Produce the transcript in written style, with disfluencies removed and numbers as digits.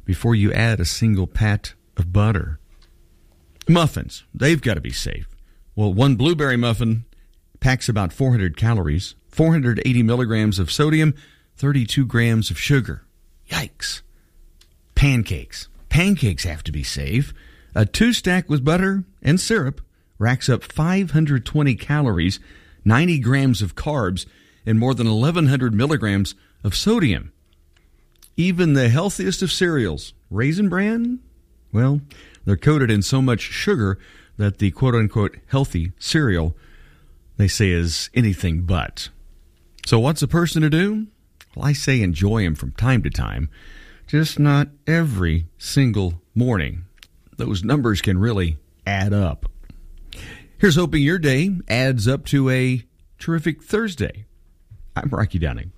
before you add a single pat of butter. Muffins, they've got to be safe. Well, one blueberry muffin packs about 400 calories, 480 milligrams of sodium, 32 grams of sugar. Yikes. Pancakes. Pancakes have to be safe. A 2-stack with butter and syrup racks up 520 calories, 90 grams of carbs, and more than 1,100 milligrams of sodium. Even the healthiest of cereals, Raisin Bran, well, they're coated in so much sugar that the quote-unquote healthy cereal, they say, is anything but. So what's a person to do? Well, I say enjoy them from time to time, just not every single morning. Those numbers can really add up. Here's hoping your day adds up to a terrific Thursday. I'm Rocky Downing.